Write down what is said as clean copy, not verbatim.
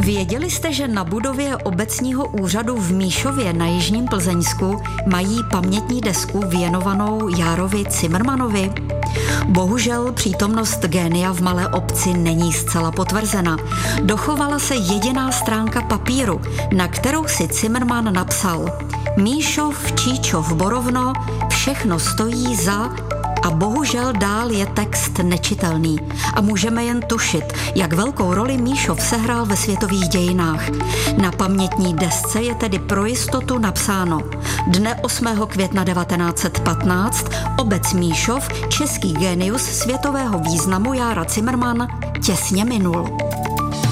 Věděli jste, že na budově obecního úřadu v Míšově na Jižním Plzeňsku mají pamětní desku věnovanou Járovi Cimrmanovi? Bohužel přítomnost génia v malé obci není zcela potvrzena. Dochovala se jediná stránka papíru, na kterou si Cimrman napsal: Míšov, Číčov, Borovno, všechno stojí za... A bohužel dál je text nečitelný a můžeme jen tušit, jak velkou roli Míšov sehrál ve světových dějinách. Na pamětní desce je tedy pro jistotu napsáno: Dne 8. května 1915 obec Míšov, český génius světového významu Jára Cimrman těsně minul.